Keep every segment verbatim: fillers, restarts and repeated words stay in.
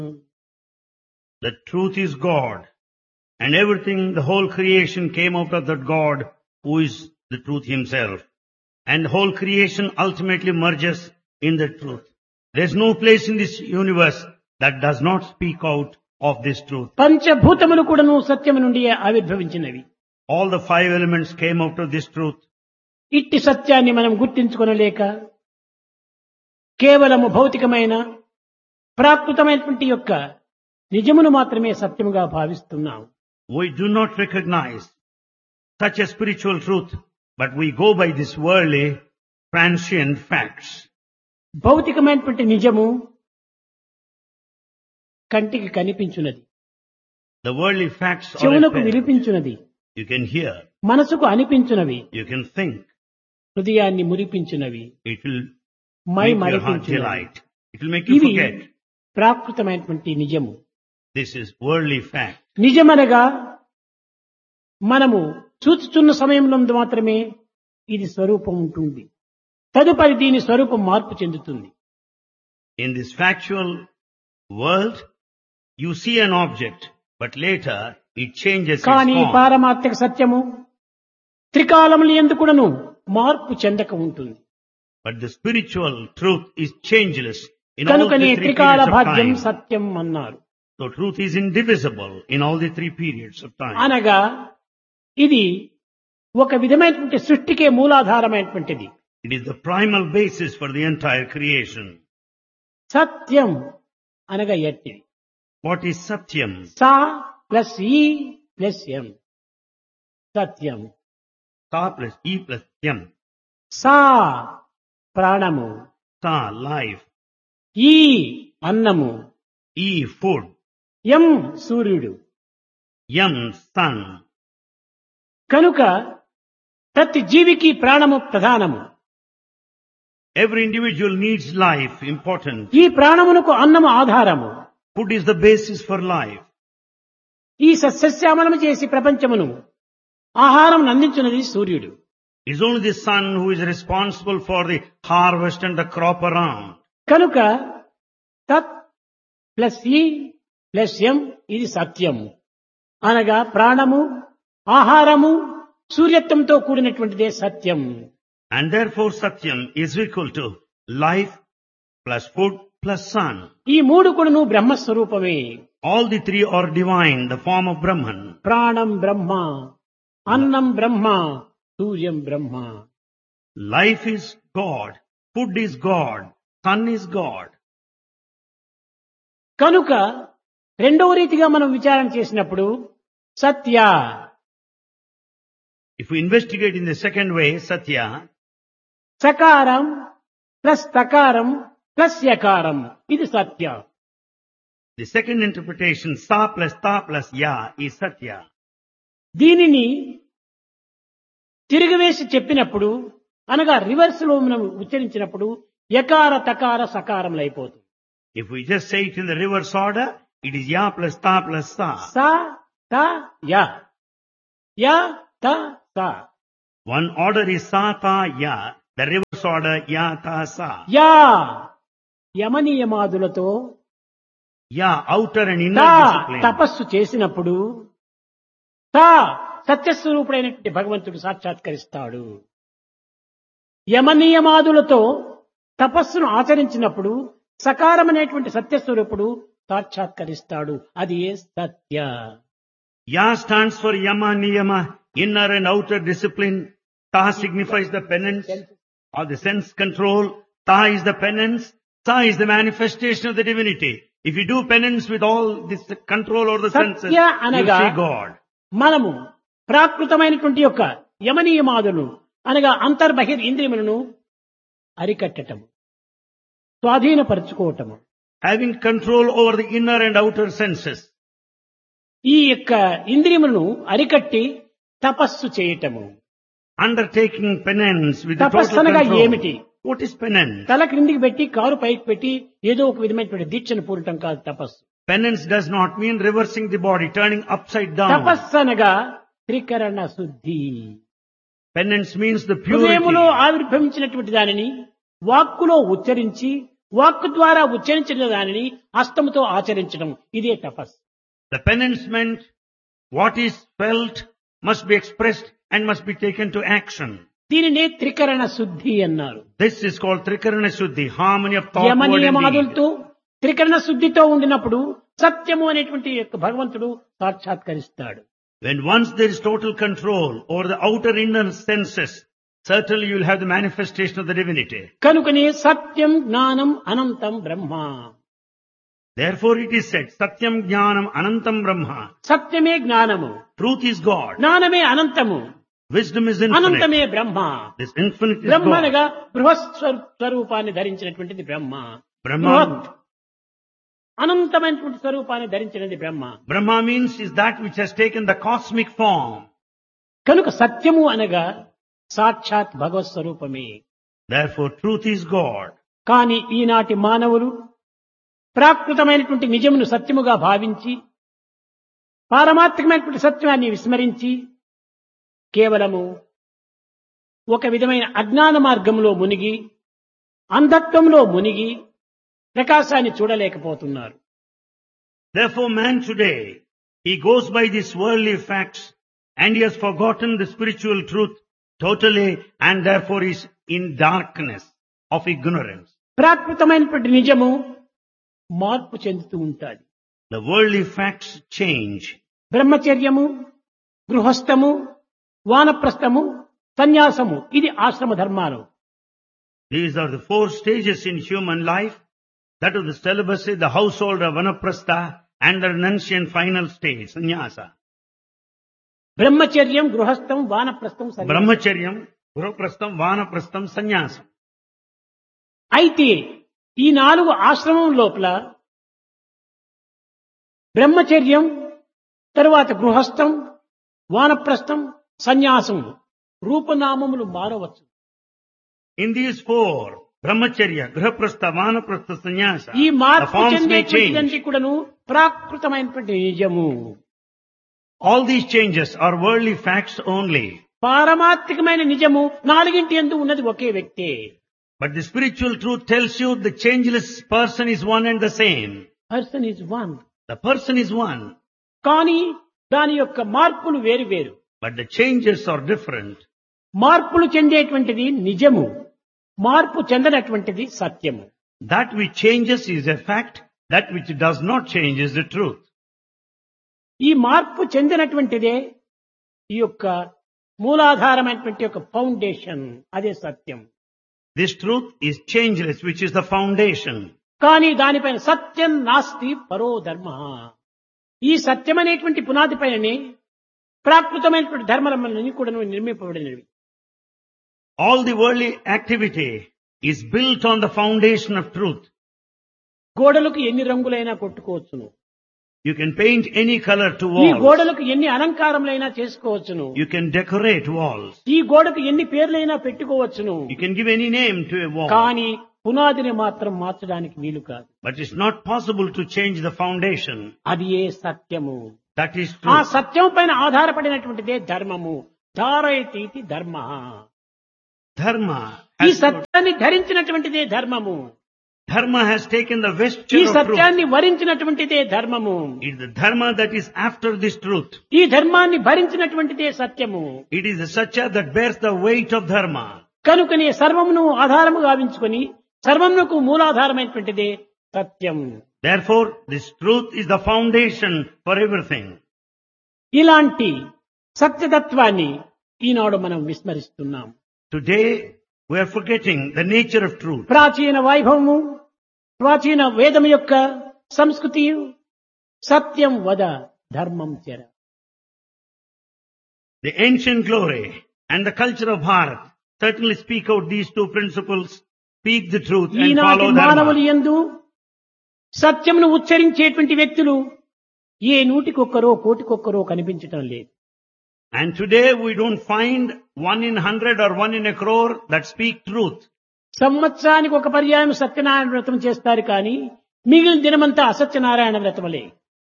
The truth is God. And everything, the whole creation came out of that God who is the truth himself. And whole creation ultimately merges in the truth. There's no place in this universe that does not speak out of this truth. పంచభూతములు కూడాను సత్యము నుండి ఆవిర్భవించినవి. All the five elements came out of this truth. ఇట్టి సత్యాన్ని మనం గుర్తించుకొనలేక కేవలము భౌతికమైన ప్రాకృతమైనటువంటి యొక్క నిజమును మాత్రమే సత్యముగా భావిస్తున్నాం. We do not recognize such a spiritual truth, but we go by this worldly, transient facts. భౌతికమైనటువంటి నిజము కంటికి కనిపించున్నది, The worldly facts are చెవులకు apparent. వినిపించున్నది, You can hear, మనసుకు అనిపించునవి, you can think. హృదయాన్ని మురిపించునవి, It will my make your heart మరిపించునవి. delight. It will make you ఇవి forget. ప్రాకృతమైనటువంటి నిజము. This is worldly fact. నిజమనగా మనము చూచుచున్న సమయంలో మాత్రమే ఇది స్వరూపం ఉంటుంది. తదుపరి దీని స్వరూపం మార్పు చెందుతుంది. In this factual world, you see an object, but later it changes its కానీ form. పారమార్థిక సత్యము త్రికాలములు ఎందుకును మార్పు చెందక ఉంటుంది. But the spiritual truth is changeless in all కనుకనే the three త్రికాల periods of భాగ్యం time. సత్యం అన్నారు. So truth is indivisible in all the three periods of time. అనగా ఇది ఒక విధమైనటువంటి సృష్టికే మూలాధారమైనటువంటిది. It is the primal basis for the entire creation. సత్యం అనగా ఎట్టి What is Satyam? Saw plus ఈ ప్లస్ ఎం సత్యం. Sa plus E plus Yam. సా ప్రాణము, Sa, life. ఈ అన్నము, E, food. ఎం సూర్యుడు. Yam, sun. కనుక ప్రతి జీవికి ప్రాణము ప్రధానము. Every individual needs life, important. ఈ ప్రాణమునకు అన్నము ఆధారము. Food is the basis for life. ఈ సస్యశ్యామలము చేసి ప్రపంచమును ఆహారం అందించున్నది సూర్యుడు. It's only the sun who is responsible for the harvest and the crop around. కనుక తత్ ప్లస్ ఈ ప్లస్ ఎం ఇది సత్యము అనగా ప్రాణము, ఆహారము, సూర్యత్వంతో కూడినటువంటిదే సత్యం. And therefore Satyam is equal to life plus food plus sun. ఈ మూడు కూడాను బ్రహ్మస్వరూపమే. All the three are divine, the form of Brahman. ప్రాణం బ్రహ్మ, అన్నం బ్రహ్మ, సూర్యం బ్రహ్మ. Life is God, food is God, sun is God. కనుక రెండవ రీతిగా మనం విచారణ చేసినప్పుడు సత్య If we investigate in the second way, Satya, సకారం plus తకారం plus యకారం ఇది సత్య. the second interpretation, Sa plus Ta plus Ya is Satya. దీనిని తిరిగివేసి చెప్పినప్పుడు అనగా రివర్స్ లో మనం ఉచ్చరించినప్పుడు యకార తకార సకారములు అయిపోతుంది. If we just say it in the reverse order, it is Ya plus Ta plus Sa. స త య య త స. One order is Sa Ta Ya, the reverse order Ya Ta Sa. Yeah యమనియమాదులతో Ya, outer and తా inner discipline. తపస్సు చేసినప్పుడు తా సత్యస్వరూపుడైనటువంటి భగవంతుడు సాక్షాత్కరిస్తాడు. యమనియమాదులతో తపస్సును ఆచరించినప్పుడు సకారమనేటువంటి సత్యస్వరూపుడు సాక్షాత్కరిస్తాడు. అది ఏ సత్య. Ya stands for Yama, Niyama, inner and outer discipline. Ta signifies the penance or the sense control. Ta is the penance. Sa is the manifestation of the divinity. If you do penance with all this control over the senses, Satya you అనగా see God. మనము ప్రాకృతమైనటువంటి యొక్క యమనియమాదులు అనగా అంతర్బహిర్ ఇంద్రియములను అరికట్టటము, స్వాధీనపరచుకోవటము. Having control over the inner and outer senses. ఈ యొక్క ఇంద్రియములను అరికట్టి తపస్సు చేయటము. Undertaking penance with the తపస్సు total అనగా control. ఏమిటి? What is penance? తల క్రిందికి పెట్టి కారు పైకి పెట్టి ఏదో ఒక విధమైనటువంటి దీక్షను పూరటం కాదు తపస్సు. Penance does not mean reversing the body, turning upside down. తపస్సు అనగా త్రికరణ శుద్ధి. Penance means the హృదయములో purity. ఆవిర్భవించినటువంటి దానిని వాక్కులో ఉచ్చరించి వాక్కు ద్వారా ఉచ్చరించిన దానిని హస్తముతో ఆచరించడం ఇదే తపస్సు. The penance, what is felt, must be expressed and must be taken to action. దీనినే త్రికరణ శుద్ధి అన్నారు. This is called Trikarana Shuddhi, harmony of thought, word and deed. యమనియమాదులతో త్రికరణ శుద్ధితో ఉండినప్పుడు సత్యము అనేటువంటి యొక్క భగవంతుడు సాక్షాత్కరిస్తాడు. When once there is total control over the outer inner senses, certainly you will have the manifestation of the divinity. కనుకనే సత్యం జ్ఞానం అనంతం బ్రహ్మ. Therefore it is said, Satyam Jnanam Anantam Brahma. సత్యమే జ్ఞానము, Truth is God. జ్ఞానమే అనంతము, Wisdom is infinite. అనంతమే Brahma. This infinite is Brahma God. అనగా బృహత్ స్వరూ- స్వరూపాన్ని ధరించినటువంటిది బ్రహ్మ. Brahma, బృహత్ అనంతమైనటువంటి స్వరూపాన్ని ధరించినది బ్రహ్మ. Brahma means is that which has taken the cosmic form. కనుక సత్యము అనగా సాక్షాత్ భగవత్ స్వరూపమే. Therefore truth is God. కానీ ఈనాటి మానవులు ప్రాకృతమైనటువంటి నిజమును సత్యముగా భావించి పారమార్థికమైనటువంటి సత్యాన్ని విస్మరించి కేవలము ఒక విధమైన అజ్ఞాన మార్గంలో మునిగి అంధత్వంలో మునిగి ప్రకాశాన్ని చూడలేకపోతున్నారు. Therefore man today, he goes by these worldly facts and he has forgotten the spiritual truth totally and therefore is in darkness of ignorance. ప్రాకృతమైనటువంటి నిజము మార్పు చెందుతూ ఉంటాది. The worldly facts change. బ్రహ్మచర్యము, గృహస్థము, వానప్రస్థము, సన్యాసము ఇది ఆశ్రమ ధర్మాలు. These are the four stages in human life. That is the celibacy, the household of vanaprastha and the renunciation final stage, sannyasa. బ్రహ్మచర్యం, గృహస్థం, వానప్రస్థం, సన్యాసం. Brahmacharyam, Guruprastham, Vanaprastham, Sannyasam. అయితే ఈ నాలుగు ఆశ్రమం లోపల బ్రహ్మచర్యం, తరువాత గృహస్థం, వానప్రస్థం, సన్యాసం రూపనామములు మారవచ్చు. In these four, Brahmacharya, Grihaprastha, Vanaprastha, Sannyasa, ఈ the మార్పు forms may చెందేటువంటిదంటే change. కూడాను ప్రాకృతమైనటువంటి నిజము. All these changes are worldly facts only. పారమార్థికమైన నిజము నాలుగింటి యందు ఉన్నది ఒకే వ్యక్తే. But the spiritual truth tells you the changeless person is one and the same. Person is one. The person is one, కానీ దాని యొక్క మార్పులు వేరు వేరు. but the changes are different. మార్పులు చెందేటువంటిది నిజము, మార్పు చెందనటువంటిది సత్యము. That which changes is a fact, that which does not change is the truth. ఈ మార్పు చెందినటువంటిదే ఈ యొక్క మూలాధారమైనటువంటి యొక్క ఫౌండేషన్, అదే సత్యం. This truth is changeless, which is the foundation. కానీ దానిపైన సత్యం నాస్తి పరో ధర్మ. ఈ సత్యం అనేటువంటి పునాది పైననే ప్రాకృతమైనటువంటి ధర్మలన్నీ కూడా నిర్మింపబడినవి. All the worldly activity is built on the foundation of truth. గోడలకు ఎన్ని రంగులైనా కొట్టుకోవచ్చును, You can paint any color to ఈ walls. గోడలకు ఎన్ని అలంకారములైనా చేసుకోవచ్చును, You can decorate walls. ఈ గోడకు ఎన్ని పేర్లైనా పెట్టుకోవచ్చును. You can give any name to a wall. కానీ పునాదిని మాత్రం మార్చడానికి వీలు కాదు. But it's not possible to change the foundation. అది ఏ సత్యము. That is ఆ truth. సత్యం పైన ఆధారపడినటువంటిదే ధర్మము. ధారయతీతి ధర్మ. Dharma ఈ has, సత్యాన్ని ధరించినటువంటిదే ధర్మము. dharma has taken the ఈ vesture of truth. సత్యాన్ని వరించినటువంటిదే ధర్మము. It is the dharma that is after this truth. ఈ ధర్మాన్ని భరించినటువంటిదే సత్యము. It is the satya that bears the weight of dharma. కనుకనే సర్వమును ఆధారము గావించుకొని సర్వమునకు మూలాధారమైనటువంటిదే సత్యం. Therefore, this truth is the foundation for everything. ఇలాంటి సత్యతత్వాన్ని ఈనాడు మనం విస్మరిస్తున్నాం. Today, we are forgetting the nature of truth. ప్రాచీన వైభవము, ప్రాచీన వేదము యొక్క సంస్కృతి సత్యం వద ధర్మం చెర. The ancient glory and the culture of Bharat certainly speak out these two principles, speak the truth and ఈనాటి follow మానవులు dharma. యందు సత్యమును ఉచ్చరించేటువంటి వ్యక్తులు ఏ నూటికొక్కరో కోటికొక్కరో కనిపించటం లేదు. And today we don't find one in hundred or one in a crore that speak truth. సంవత్సరానికి ఒక పర్యాయం సత్యనారాయణ వ్రతం చేస్తారు కానీ మిగిలిన దినమంతా అసత్యనారాయణ వ్రతములే.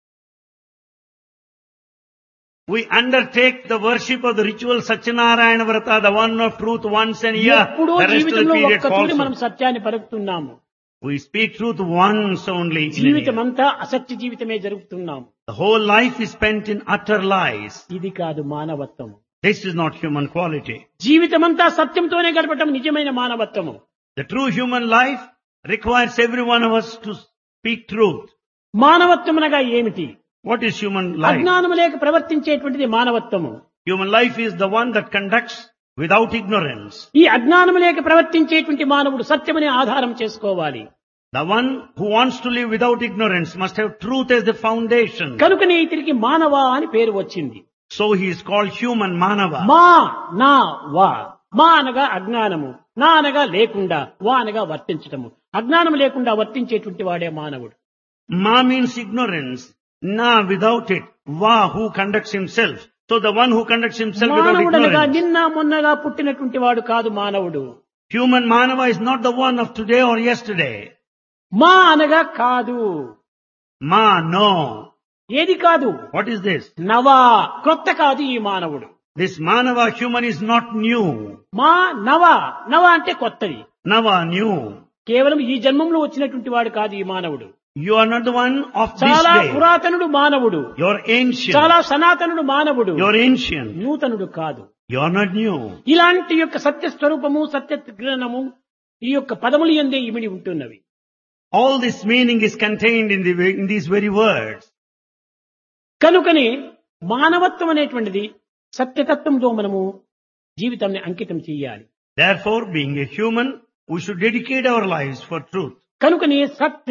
We undertake the worship of the ritual Satyanarayana Vrata, the one of truth once a year. ఎప్పుడో The rest of the జీవితంలో period ఒక్క తూరి falls. మనం సత్యాన్ని పలుకుతున్నాము. We speak truth once only in a జీవితం year. అంతా అసత్య జీవితమే జరుపుతున్నాం. The whole life is spent in utter lies. ఇది కాదు మానవత్వం. This is not human quality. జీవితమంతా సత్యంతోనే గడపటం నిజమైన మానవత్వము. The true human life requires every one of us to speak truth. మానవత్వం అనగా ఏమిటి? What is human life? అజ్ఞానము లేక ప్రవర్తించేటువంటిది మానవత్వము. Human life is the one that conducts without ignorance. ఈ అజ్ఞానము లేక ప్రవర్తించేటువంటి మానవుడు సత్యమనే ఆధారం చేసుకోవాలి. The one who wants to live without ignorance must have truth as the foundation. కనుకనే ఇతనికి మానవ అని పేరు వచ్చింది. So he is called human Manava. మా నా వా. మా అనగా అజ్ఞానము, నా అనగా లేకుండా, వా అనగా వర్తించటము. అజ్ఞానం లేకుండా వర్తించేటువంటి వాడే మానవుడు. Ma means ignorance. Na without it. Va who conducts himself. So the one who conducts himself without మానవుడనగా ignorance. నిన్న మొన్నగా పుట్టినటువంటి వాడు కాదు మానవుడు. Human Manava is not the one of today or yesterday. మా అనగా కాదు. Ma, no. ఏది కాదు? What is this? నవా, క్రొత్త కాదు ఈ మానవుడు. This Manava human is not new. మా నవ, నవ అంటే కొత్తది. Nava, new. కేవలం ఈ జన్మంలో వచ్చినటువంటి వాడు కాదు ఈ మానవుడు. You are not the one of this చాలా day. పురాతనుడు మానవుడు, You are ancient. చాలా సనాతనుడు మానవుడు, You are ancient. నూతనుడు కాదు. You are not new. ఇలాంటి యొక్క సత్య స్వరూపము, సత్య జ్ఞానము ఈ యొక్క పదములు యందే ఇమిడి ఉంటున్నవి. All this meaning is contained in, the, in these very words. కనుకనే మానవత్వం అనేటువంటిది సత్యతత్వంతో మనము జీవితాన్ని అంకితం చేయాలి. Therefore, being a human, we should dedicate our lives for truth. కనుకనే సత్,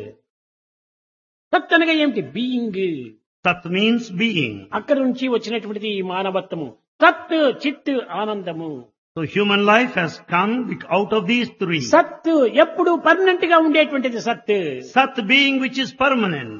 సత్ అనగా ఏమిటి? బీయింగ్. Sat means being. అక్కడి నుంచి వచ్చినటువంటిది ఈ మానవత్వము. సత్, చిత్, ఆనందము. So human life has come out of these three. సత్ ఎప్పుడు పర్మనెంట్ గా ఉండేటువంటిది సత్. Sat being which is permanent.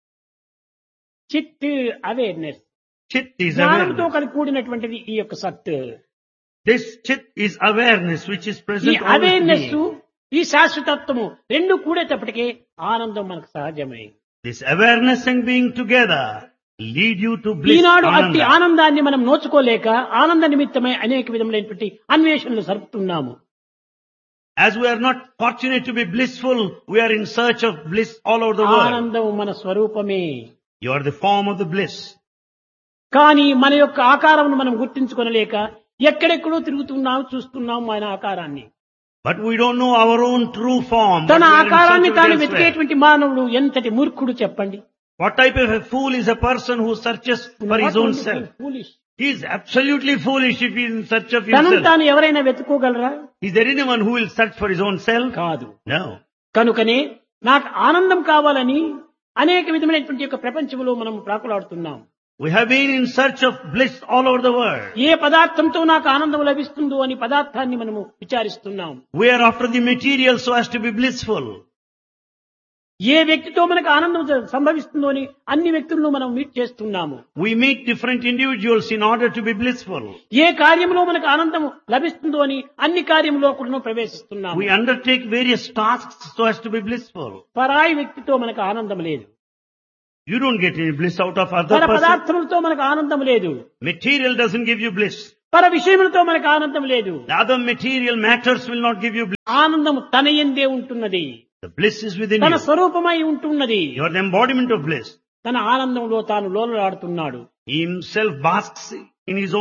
చిత్ అవేర్నెస్, Chit is జ్ఞానంతో awareness. కలిసి కూడినటువంటిది ఈ యొక్క సత్. This chit is awareness which is ఈ present always అవేర్నెస్, being. ఈ శాశ్వతత్వము రెండు కూడేటప్పటికే ఆనందం మనకు సహజమే. This awareness and being together lead you to bliss. ఈనాడు అట్టి Ananda. ఆనందాన్ని మనం నోచుకోలేక ఆనంద నిమిత్తమై అనేక విధములైనటువంటి అన్వేషణలు జరుపుతున్నాము. As we are not fortunate to be blissful, we are in search of bliss all over the world. ఆనందం మన స్వరూపమే. You are the form of the bliss. కానీ మన యొక్క ఆకారమును మనం గుర్తించుకొనలేక ఎక్కడెక్కడో తిరుగుతున్నాం, చూస్తున్నాం మన ఆకారాన్ని. But we don't know our own true form. but తన we are in ఆకారాన్ని search of తాను it elsewhere. వెతికేటువంటి మానవుడు ఎంతటి మూర్ఖుడు చెప్పండి. What type of a fool is a person who searches for his own self? Foolish. He is absolutely foolish if he is in search of తనను himself. తాను ఎవరైనా వెతుకోగలరా? Is there anyone who will search for his own self? కాదు. No. కనుకనే నాకు ఆనందం కావాలని అనేక విధమైనటువంటి యొక్క ప్రపంచంలో మనం ప్రాకులాడుతున్నాం. We have been in search of bliss all over the world. ఏ పదార్థంతో నాకు ఆనందం లభిస్తుందో అని పదార్థాన్ని మనము విచారిస్తున్నాం. We are after the material so as to be blissful. ఏ వ్యక్తితో మనకు ఆనందం జ- సంభవిస్తుందో అని అన్ని వ్యక్తులను మనం మీట్ చేస్తున్నాము. We meet different individuals in order to be blissful. ఏ కార్యంలో మనకు ఆనందం లభిస్తుందో అని అన్ని కార్యంలో కూడా ప్రవేశిస్తున్నాము. We undertake various tasks so as to be blissful. పరాయి వ్యక్తితో మనకు ఆనందం లేదు. You don't get any bliss out of other పర person. పదార్థములతో మనకు ఆనందం లేదు. Material doesn't give you bliss. పర విషయములతో మనకు ఆనందం లేదు. The other material matters will not give you bliss. ఆనందం తన యందే ఉంటున్నది. The bliss is within తన you. స్వరూపమై ఉంటున్నది. You are the embodiment of bliss. తన ఆనందంలో తాను లోలలాడుతున్నాడు. He himself basks in his